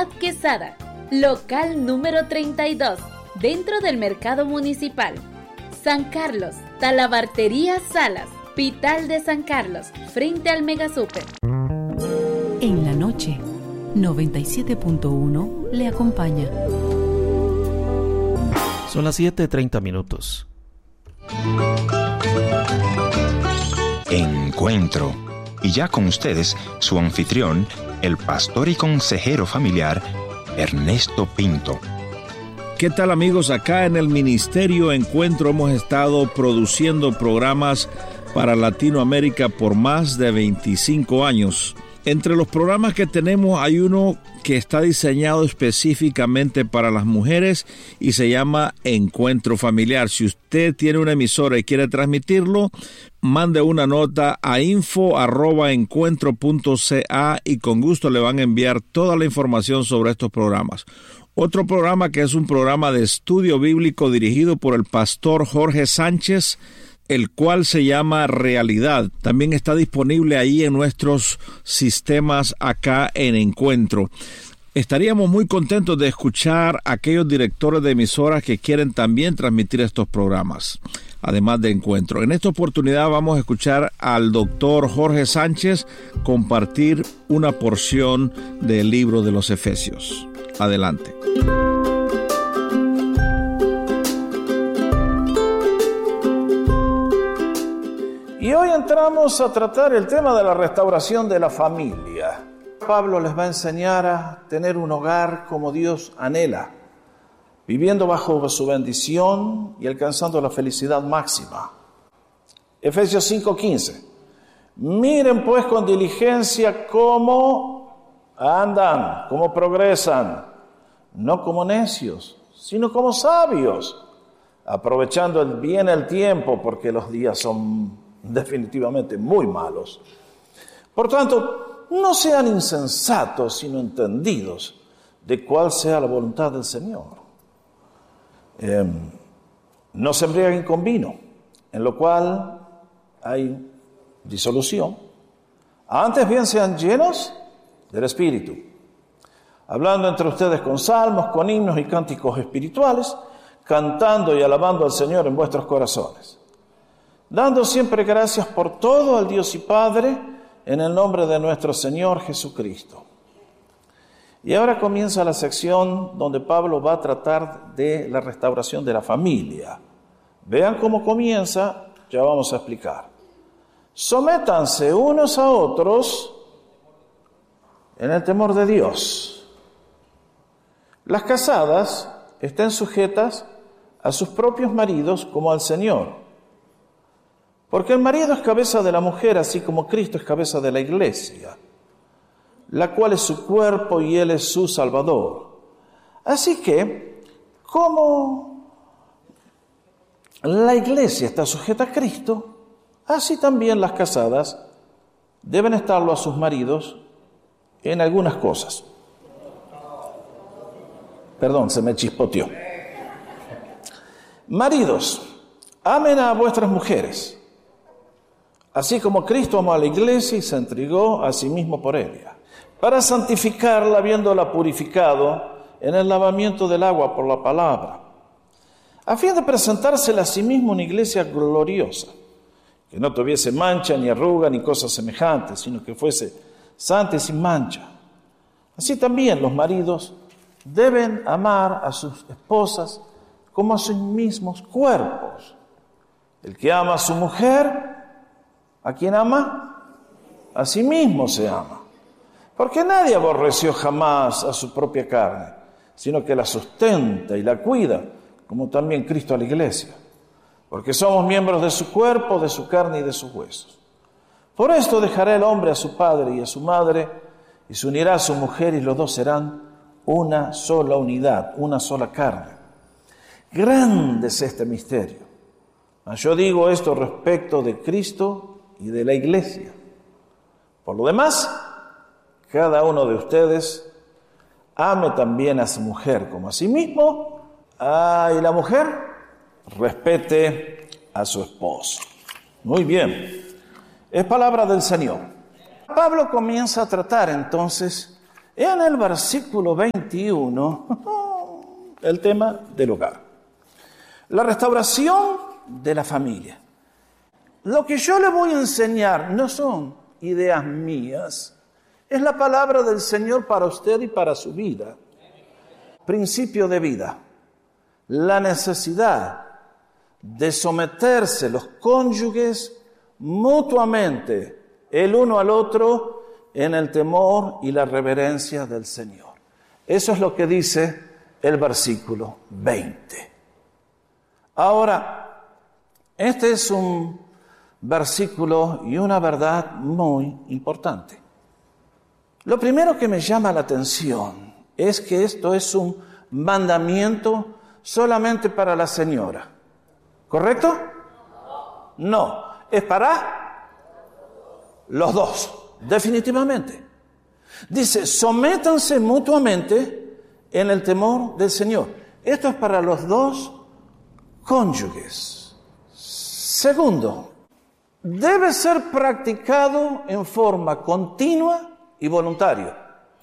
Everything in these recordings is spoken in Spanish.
Ciudad Quesada, local número 32, dentro del Mercado Municipal. San Carlos, Talabartería Salas, Pital de San Carlos, frente al Megasuper. En la noche, 97.1 le acompaña. Son las 7:30. Encuentro. Y ya con ustedes, su anfitrión, el pastor y consejero familiar, Ernesto Pinto. ¿Qué tal, amigos? Acá en el Ministerio Encuentro hemos estado produciendo programas para Latinoamérica por más de 25 años. Entre los programas que tenemos hay uno que está diseñado específicamente para las mujeres y se llama Encuentro Familiar. Si usted tiene una emisora y quiere transmitirlo, mande una nota a info@encuentro.ca y con gusto le van a enviar toda la información sobre estos programas. Otro programa que es un programa de estudio bíblico dirigido por el pastor Jorge Sánchez, el cual se llama Realidad. También está disponible ahí en nuestros sistemas acá en Encuentro. Estaríamos muy contentos de escuchar a aquellos directores de emisoras que quieren también transmitir estos programas, además de Encuentro. En esta oportunidad vamos a escuchar al doctor Jorge Sánchez compartir una porción del libro de los Efesios. Adelante. Y hoy entramos a tratar el tema de la restauración de la familia. Pablo les va a enseñar a tener un hogar como Dios anhela, viviendo bajo su bendición y alcanzando la felicidad máxima. Efesios 5:15. Miren pues con diligencia cómo andan, cómo progresan, no como necios, sino como sabios, aprovechando bien el tiempo, porque los días son definitivamente muy malos. Por tanto, no sean insensatos, sino entendidos de cuál sea la voluntad del Señor. No se embriaguen con vino, en lo cual hay disolución. Antes bien sean llenos del Espíritu, hablando entre ustedes con salmos, con himnos y cánticos espirituales, cantando y alabando al Señor en vuestros corazones, dando siempre gracias por todo al Dios y Padre, en el nombre de nuestro Señor Jesucristo. Y ahora comienza la sección donde Pablo va a tratar de la restauración de la familia. Vean cómo comienza, ya vamos a explicar. Sométanse unos a otros en el temor de Dios. Las casadas estén sujetas a sus propios maridos como al Señor. Porque el marido es cabeza de la mujer, así como Cristo es cabeza de la iglesia, la cual es su cuerpo y Él es su Salvador. Así que, como la iglesia está sujeta a Cristo, así también las casadas deben estarlo a sus maridos en algunas cosas. Perdón, se me chispoteó. Maridos, amen a vuestras mujeres, así como Cristo amó a la iglesia y se entregó a sí mismo por ella, para santificarla, habiéndola purificado en el lavamiento del agua por la palabra, a fin de presentársela a sí mismo una iglesia gloriosa, que no tuviese mancha, ni arruga, ni cosas semejantes, sino que fuese santa y sin mancha. Así también los maridos deben amar a sus esposas como a sus mismos cuerpos. El que ama a su mujer, ¿a quién ama? A sí mismo se ama. Porque nadie aborreció jamás a su propia carne, sino que la sustenta y la cuida, como también Cristo a la iglesia. Porque somos miembros de su cuerpo, de su carne y de sus huesos. Por esto dejará el hombre a su padre y a su madre, y se unirá a su mujer, y los dos serán una sola unidad, una sola carne. Grande es este misterio. Mas yo digo esto respecto de Cristo y de la iglesia. Por lo demás, cada uno de ustedes ame también a su mujer como a sí mismo, y la mujer respete a su esposo. Muy bien, es palabra del Señor. Pablo comienza a tratar entonces En el versículo 21, el tema del hogar. La restauración de la familia. Lo que yo le voy a enseñar no son ideas mías, es la palabra del Señor para usted y para su vida. Principio de vida. La necesidad de someterse los cónyuges mutuamente el uno al otro en el temor y la reverencia del Señor. Eso es lo que dice el versículo 20. Ahora, este es un versículo y una verdad muy importante. Lo primero que me llama la atención es que esto es un mandamiento solamente para la señora. ¿Correcto? No, es para los dos. Definitivamente. Dice, sométanse mutuamente en el temor del Señor. Esto es para los dos cónyuges. Segundo, debe ser practicado en forma continua y voluntaria.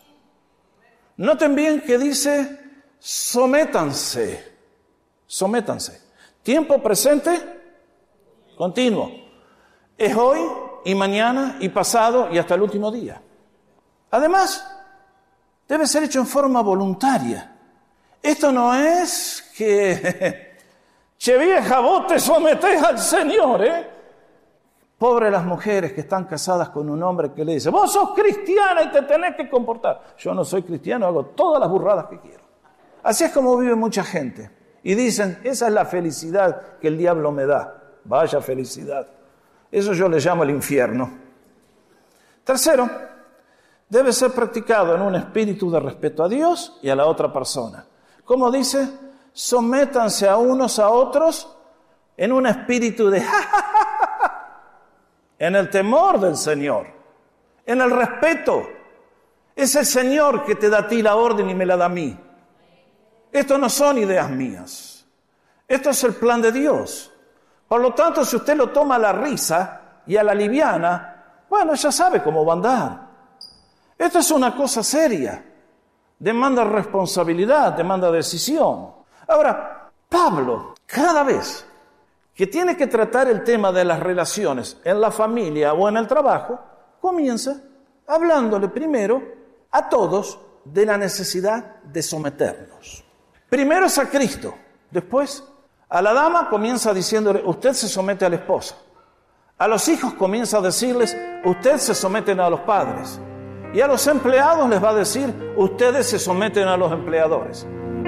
Noten bien que dice, sométanse. Sométanse. Tiempo presente, continuo. Es hoy y mañana y pasado y hasta el último día. Además, debe ser hecho en forma voluntaria. Esto no es que, che vieja, vos te sometés al Señor, Pobres las mujeres que están casadas con un hombre que le dice, vos sos cristiana y te tenés que comportar. Yo no soy cristiano, hago todas las burradas que quiero. Así es como vive mucha gente. Y dicen, esa es la felicidad que el diablo me da. Vaya felicidad. Eso yo le llamo el infierno. Tercero, debe ser practicado en un espíritu de respeto a Dios y a la otra persona. Como dice, sométanse a unos a otros en un espíritu de en el temor del Señor, en el respeto. Es el Señor que te da a ti la orden y me la da a mí. Esto no son ideas mías. Esto es el plan de Dios. Por lo tanto, si usted lo toma a la risa y a la liviana, bueno, ya sabe cómo va a andar. Esto es una cosa seria. Demanda responsabilidad, demanda decisión. Ahora, Pablo, cada vez que tiene que tratar el tema de las relaciones en la familia o en el trabajo, comienza hablándole primero a todos de la necesidad de someternos. Primero es a Cristo, después a la dama comienza diciéndole, usted se somete a la esposa. A los hijos comienza a decirles, ustedes se someten a los padres. Y a los empleados les va a decir, ustedes se someten a los empleadores.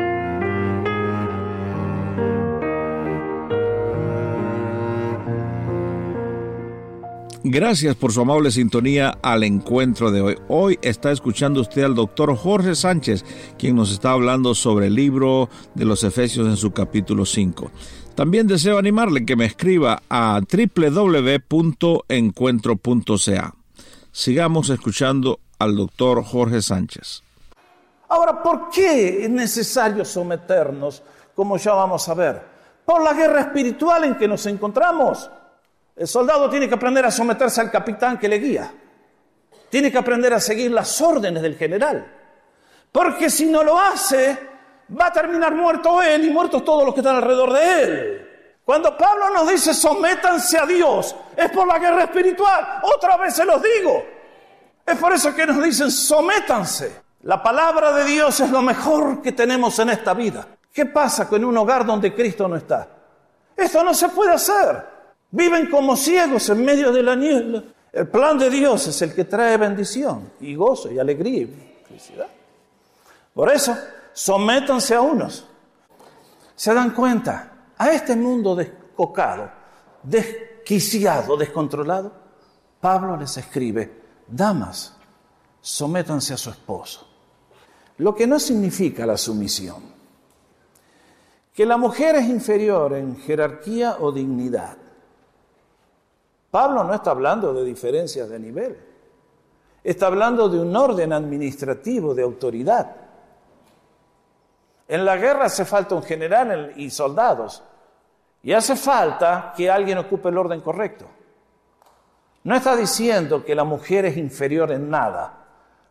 Gracias por su amable sintonía al encuentro de hoy. Hoy está escuchando usted al doctor Jorge Sánchez, quien nos está hablando sobre el libro de los Efesios en su capítulo 5. También deseo animarle que me escriba a www.encuentro.ca. Sigamos escuchando al doctor Jorge Sánchez. Ahora, ¿por qué es necesario someternos, como ya vamos a ver? Por la guerra espiritual en que nos encontramos. El soldado tiene que aprender a someterse al capitán que le guía. Tiene que aprender a seguir las órdenes del general. Porque si no lo hace, va a terminar muerto él y muertos todos los que están alrededor de él. Cuando Pablo nos dice sométanse a Dios, es por la guerra espiritual. Otra vez se los digo. Es por eso que nos dicen sométanse. La palabra de Dios es lo mejor que tenemos en esta vida. ¿Qué pasa con un hogar donde Cristo no está? Esto no se puede hacer. Viven como ciegos en medio de la niebla. El plan de Dios es el que trae bendición y gozo y alegría y felicidad. Por eso, sométanse a unos. ¿Se dan cuenta? A este mundo descocado, desquiciado, descontrolado, Pablo les escribe, damas, sométanse a su esposo. Lo que no significa la sumisión. Que la mujer es inferior en jerarquía o dignidad. Pablo no está hablando de diferencias de nivel. Está hablando de un orden administrativo de autoridad. En la guerra hace falta un general y soldados. Y hace falta que alguien ocupe el orden correcto. No está diciendo que la mujer es inferior en nada.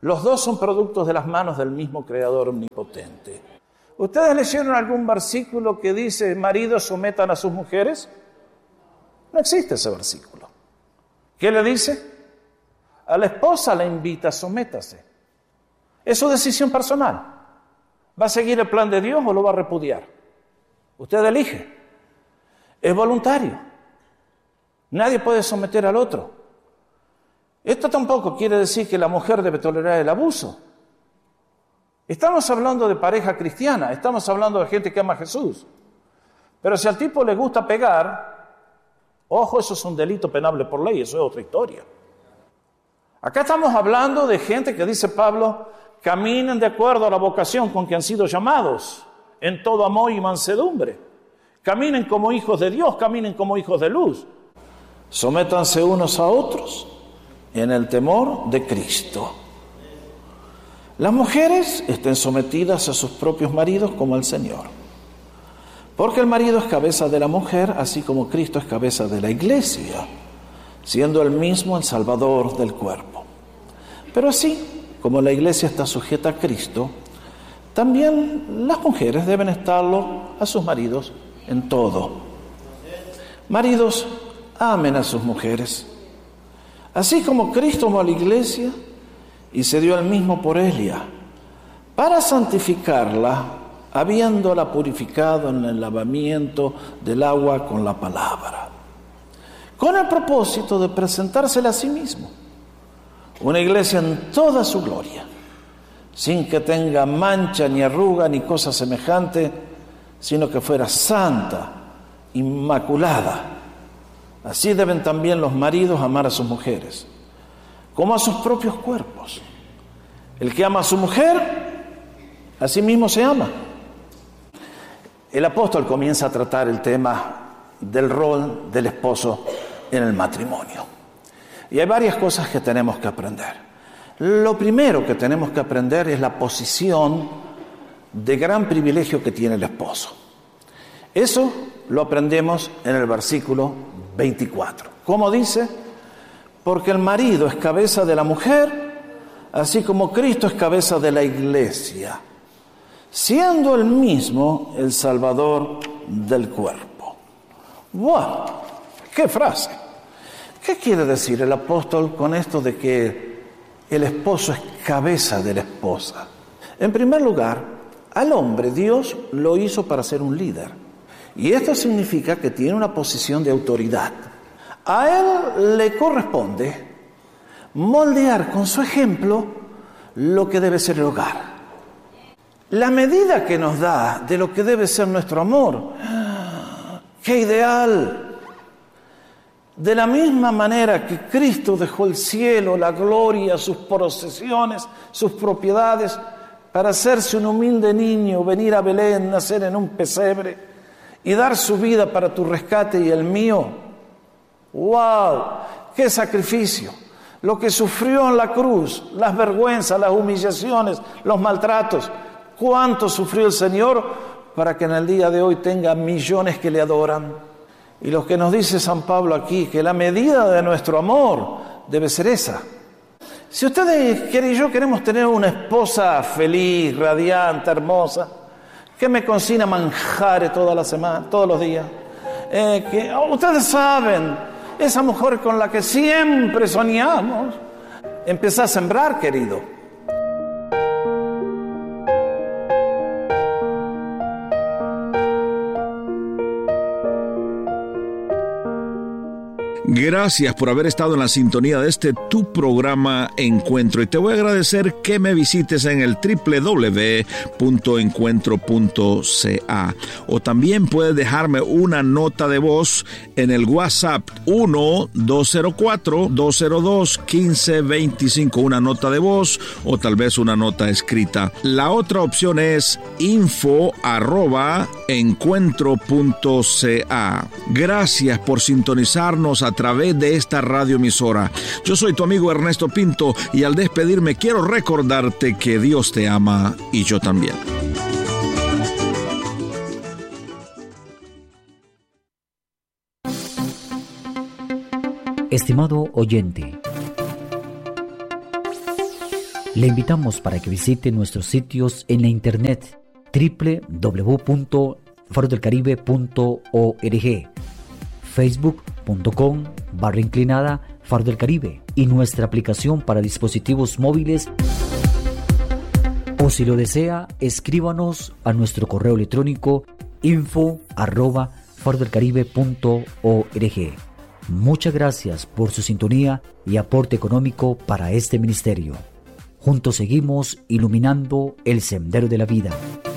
Los dos son productos de las manos del mismo Creador omnipotente. ¿Ustedes leyeron algún versículo que dice, maridos sometan a sus mujeres? No existe ese versículo. ¿Qué le dice? A la esposa la invita, sométase. Es su decisión personal. ¿Va a seguir el plan de Dios o lo va a repudiar? Usted elige. Es voluntario. Nadie puede someter al otro. Esto tampoco quiere decir que la mujer debe tolerar el abuso. Estamos hablando de pareja cristiana, estamos hablando de gente que ama a Jesús. Pero si al tipo le gusta pegar, ojo, eso es un delito penable por ley, eso es otra historia. Acá estamos hablando de gente que, dice Pablo, caminen de acuerdo a la vocación con que han sido llamados, en todo amor y mansedumbre. Caminen como hijos de Dios, caminen como hijos de luz. Sométanse unos a otros en el temor de Cristo. Las mujeres estén sometidas a sus propios maridos como al Señor. Porque el marido es cabeza de la mujer, así como Cristo es cabeza de la iglesia, siendo él mismo el Salvador del cuerpo. Pero así como la iglesia está sujeta a Cristo, también las mujeres deben estarlo a sus maridos en todo. Maridos, amen a sus mujeres, así como Cristo amó a la iglesia y se dio él mismo por ella, para santificarla, habiéndola purificado en el lavamiento del agua con la palabra, con el propósito de presentársela a sí mismo, una iglesia en toda su gloria, sin que tenga mancha ni arruga ni cosa semejante, sino que fuera santa, inmaculada. Así deben también los maridos amar a sus mujeres, como a sus propios cuerpos. El que ama a su mujer, a sí mismo se ama. El apóstol comienza a tratar el tema del rol del esposo en el matrimonio. Y hay varias cosas que tenemos que aprender. Lo primero que tenemos que aprender es la posición de gran privilegio que tiene el esposo. Eso lo aprendemos en el versículo 24. ¿Cómo dice? Porque el marido es cabeza de la mujer, así como Cristo es cabeza de la iglesia, siendo él mismo el Salvador del cuerpo. ¡Wow! ¡Qué frase! ¿Qué quiere decir el apóstol con esto de que el esposo es cabeza de la esposa? En primer lugar, al hombre Dios lo hizo para ser un líder. Y esto significa que tiene una posición de autoridad. A él le corresponde moldear con su ejemplo lo que debe ser el hogar. La medida que nos da de lo que debe ser nuestro amor, ¡qué ideal! De la misma manera que Cristo dejó el cielo, la gloria, sus posesiones, sus propiedades, para hacerse un humilde niño, venir a Belén, nacer en un pesebre y dar su vida para tu rescate y el mío. ¡Wow! ¡Qué sacrificio! Lo que sufrió en la cruz, las vergüenzas, las humillaciones, los maltratos. ¿Cuánto sufrió el Señor para que en el día de hoy tenga millones que le adoran? Y lo que nos dice San Pablo aquí, que la medida de nuestro amor debe ser esa. Si ustedes y yo queremos tener una esposa feliz, radiante, hermosa, que me cocina manjares toda la semana, todos los días, ustedes saben, esa mujer con la que siempre soñamos, empieza a sembrar, querido. Gracias por haber estado en la sintonía de este tu programa Encuentro. Y te voy a agradecer que me visites en el www.encuentro.ca. O también puedes dejarme una nota de voz en el WhatsApp 1-204-202-1525. Una nota de voz o tal vez una nota escrita. La otra opción es info@encuentro.ca. Gracias por sintonizarnos a través de esta radioemisora. Yo soy tu amigo Ernesto Pinto y al despedirme quiero recordarte que Dios te ama y yo también. Estimado oyente, Le invitamos para que visite nuestros sitios en la internet www.farodelcaribe.org, facebook.com/inclinada Faro del Caribe y nuestra aplicación para dispositivos móviles. O si lo desea, escríbanos a nuestro correo electrónico info@farodelcaribe.org. Muchas gracias por su sintonía y aporte económico para este ministerio. Juntos seguimos iluminando el sendero de la vida.